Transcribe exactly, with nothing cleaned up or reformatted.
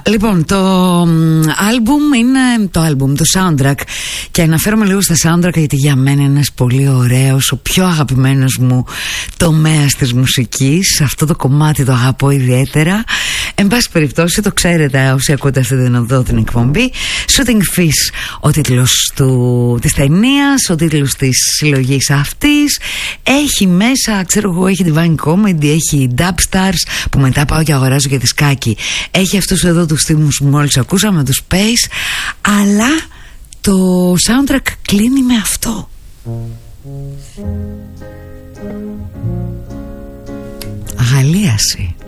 Λοιπόν, το άλμπουμ είναι το άλμπουμ, το soundtrack. Και αναφέρομαι λίγο στα soundtrack γιατί για μένα είναι ένας πολύ ωραίος, ο πιο αγαπημένος μου τομέας της μουσικής. Αυτό το κομμάτι το αγαπώ ιδιαίτερα. Εν πάση περιπτώσει, το ξέρετε όσοι ακούτε αυτή την εδώ την εκπομπή. Shooting Fish, ο τίτλος του, της ταινίας, ο τίτλος της συλλογής αυτής. Έχει μέσα, ξέρω εγώ, έχει Divine Comedy, έχει Dub Stars, που μετά πάω και αγοράζω για τη σκάκι. Έχει αυτούς εδώ τους θύμους που μόλις ακούσαμε, τους Space. Αλλά το soundtrack κλείνει με αυτό. Αγαλίαση.